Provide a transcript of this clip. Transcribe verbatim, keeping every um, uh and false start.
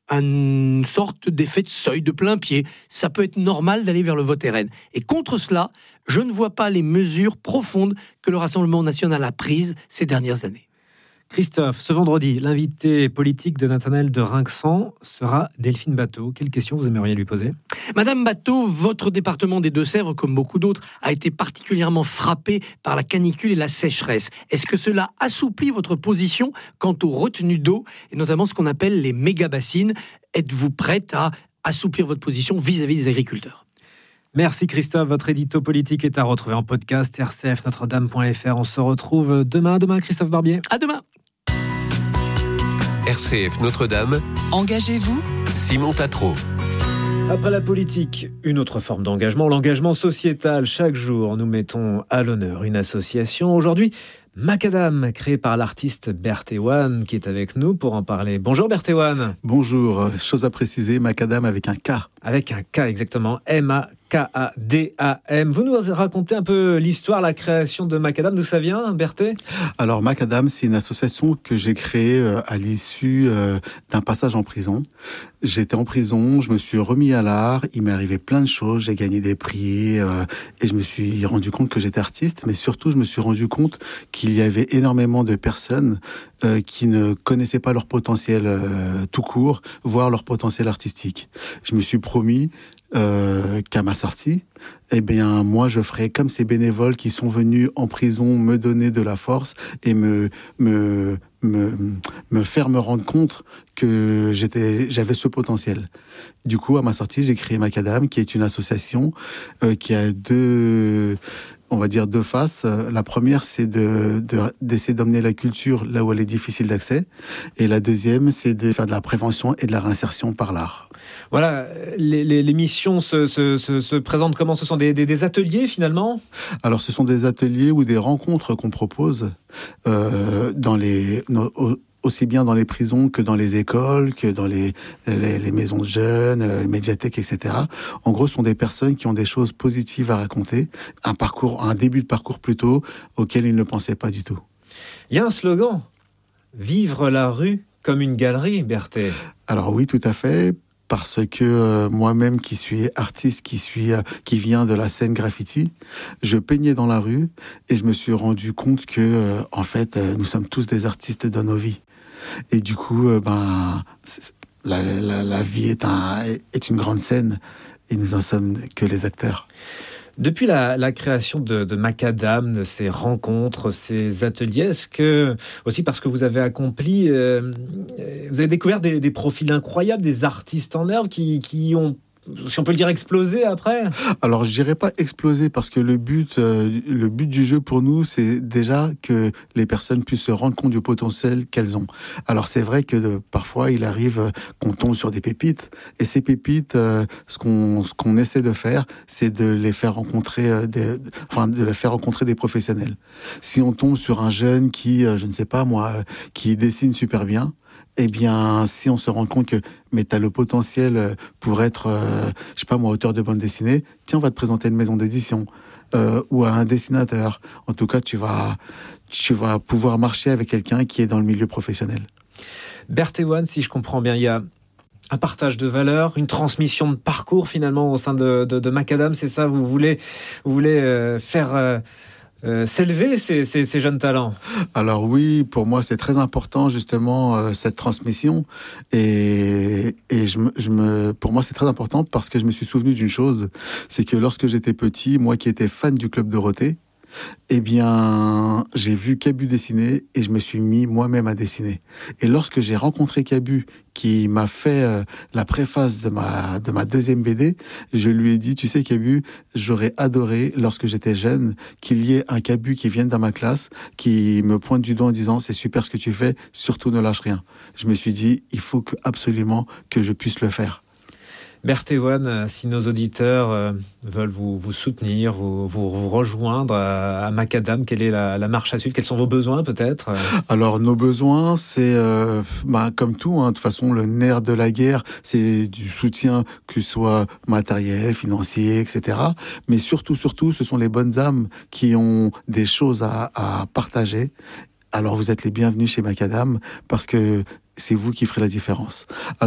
une sorte d'effet de seuil, de plein pied. Ça peut être normal d'aller vers le vote R N. Et contre cela, je ne vois pas les mesures profondes que le Rassemblement national a prises ces dernières années. Christophe, ce vendredi, l'invité politique de Nathanaël de Rinxan sera Delphine Batho. Quelle question vous aimeriez lui poser ? Madame Batho, votre département des Deux-Sèvres, comme beaucoup d'autres, a été particulièrement frappé par la canicule et la sécheresse. Est-ce que cela assouplit votre position quant aux retenues d'eau, et notamment ce qu'on appelle les méga-bassines ? Êtes-vous prête à assouplir votre position vis-à-vis des agriculteurs ? Merci Christophe, votre édito politique est à retrouver en podcast r c f notre dame point f r. On se retrouve demain, demain Christophe Barbier. À demain. R C F Notre-Dame. Engagez-vous, Simon Tatro. Après la politique, une autre forme d'engagement, l'engagement sociétal. Chaque jour, nous mettons à l'honneur une association. Aujourd'hui, Macadam, créée par l'artiste Berthéoine, qui est avec nous pour en parler. Bonjour Berthéoine. Bonjour, chose à préciser, Macadam avec un K. Avec un K, exactement, M A K A D A M. Vous nous racontez un peu l'histoire, la création de Macadam, d'où ça vient, Berthé ? Alors Macadam, c'est une association que j'ai créée à l'issue d'un passage en prison. J'étais en prison, je me suis remis à l'art, il m'est arrivé plein de choses, j'ai gagné des prix euh, et je me suis rendu compte que j'étais artiste, mais surtout je me suis rendu compte qu'il y avait énormément de personnes euh, qui ne connaissaient pas leur potentiel euh, tout court, voire leur potentiel artistique. Je me suis promis euh, qu'à ma sortie, eh bien moi je ferai comme ces bénévoles qui sont venus en prison me donner de la force et me me me, me faire me rendre compte que j'étais, j'avais ce potentiel. Du coup, à ma sortie, j'ai créé Macadam, qui est une association euh, qui a deux, on va dire deux faces. La première, c'est de, de, d'essayer d'emmener la culture là où elle est difficile d'accès. Et la deuxième, c'est de faire de la prévention et de la réinsertion par l'art. Voilà, les, les, les missions se, se, se, se présentent comment ? Ce sont des, des, des ateliers finalement ? Alors, ce sont des ateliers ou des rencontres qu'on propose euh, dans les, no, aussi bien dans les prisons que dans les écoles, que dans les, les, les maisons de jeunes, les médiathèques, et cetera. En gros, ce sont des personnes qui ont des choses positives à raconter, un parcours, un début de parcours plutôt, auquel ils ne pensaient pas du tout. Il y a un slogan, vivre la rue comme une galerie, Berthé. Alors oui, tout à fait. Parce que euh, moi-même qui suis artiste, qui suis euh, qui vient de la scène graffiti, je peignais dans la rue et je me suis rendu compte que euh, en fait euh, nous sommes tous des artistes dans nos vies. Et du coup, euh, ben la, la, la vie est un est une grande scène et nous en sommes que les acteurs. Depuis la, la création de, de Macadam, de ces rencontres, ces ateliers, est-ce que, aussi parce que vous avez accompli, euh, vous avez découvert des, des profils incroyables, des artistes en herbe qui, qui ont, si on peut le dire, explosé après ? Alors, je dirais pas exploser parce que le but, euh, le but du jeu pour nous, c'est déjà que les personnes puissent se rendre compte du potentiel qu'elles ont. Alors, c'est vrai que de, parfois, il arrive qu'on tombe sur des pépites et ces pépites, euh, ce qu'on, ce qu'on essaie de faire, c'est de les faire rencontrer, euh, des, enfin, de les faire rencontrer des professionnels. Si on tombe sur un jeune qui, euh, je ne sais pas moi, euh, qui dessine super bien, eh bien, si on se rend compte que, mais t'as le potentiel pour être, euh, je sais pas moi, auteur de bande dessinée, tiens, on va te présenter une maison d'édition, euh, ou à un dessinateur. En tout cas, tu vas, tu vas pouvoir marcher avec quelqu'un qui est dans le milieu professionnel. Berthéoine, si je comprends bien, il y a un partage de valeurs, une transmission de parcours finalement au sein de, de, de Macadam, c'est ça ? Vous voulez, vous voulez euh, faire... Euh Euh, s'élever ces, ces, ces jeunes talents. Alors oui, pour moi c'est très important justement euh, cette transmission et, et je, me, je me, pour moi c'est très important parce que je me suis souvenu d'une chose, c'est que lorsque j'étais petit, moi qui étais fan du Club Dorothée, eh bien, j'ai vu Cabu dessiner et je me suis mis moi-même à dessiner. Et lorsque j'ai rencontré Cabu, qui m'a fait euh, la préface de ma, de ma deuxième B D, je lui ai dit, tu sais Cabu, j'aurais adoré, lorsque j'étais jeune, qu'il y ait un Cabu qui vienne dans ma classe, qui me pointe du doigt en disant, c'est super ce que tu fais, surtout ne lâche rien. Je me suis dit, il faut que, absolument que je puisse le faire. Berthéoine, si nos auditeurs euh, veulent vous, vous soutenir, vous, vous, vous rejoindre à, à Macadam, quelle est la, la marche à suivre ? Quels sont vos besoins peut-être ? Alors nos besoins, c'est euh, bah, comme tout, hein, de toute façon le nerf de la guerre, c'est du soutien, que ce soit matériel, financier, et cetera. Mais surtout, surtout, ce sont les bonnes âmes qui ont des choses à, à partager. Alors vous êtes les bienvenus chez Macadam parce que c'est vous qui ferez la différence.